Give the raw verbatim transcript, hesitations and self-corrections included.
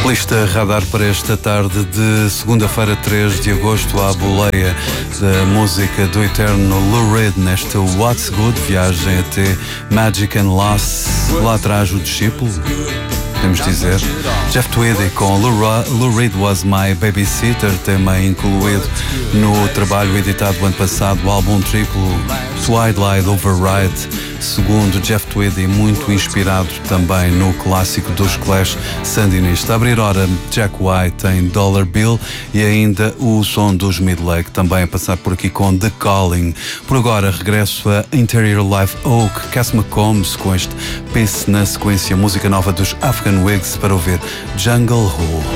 Lista radar para esta tarde de segunda-feira, três de agosto, à boleia da música do eterno Lou Reed nesta What's Good, viagem até Magic and Loss, lá atrás o discípulo, podemos dizer. Jeff Tweedy com Lou, Lou Reed Was My Babysitter, tema incluído no trabalho editado ano passado, o álbum triplo Twilight Override. Segundo Jeff Tweedy, muito inspirado também no clássico dos Clash, Sandinista. A abrir hora, Jack White em Dollar Bill e ainda o som dos Midlake, também a passar por aqui com The Calling. Por agora, regresso a Interior Life Oak, Cass McCombs com este Peace na sequência, música nova dos Afghan Wigs para ouvir Jungle Rule.